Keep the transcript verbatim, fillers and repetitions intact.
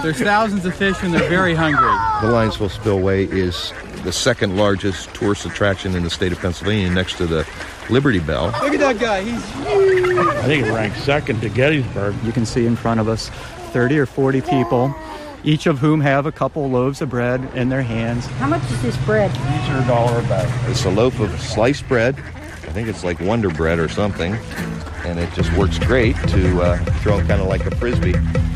There's thousands of fish and they're very hungry. The Linesville Spillway is the second largest tourist attraction in the state of Pennsylvania, next to the Liberty Bell. Look at that guy, he's huge. I think it ranked second to Gettysburg. You can see in front of us thirty or forty people, each of whom have a couple loaves of bread in their hands. How much is this bread? These are a dollar a bag. It's a loaf of sliced bread. I think it's like Wonder Bread or something. And it just works great to uh, throw kind of like a Frisbee.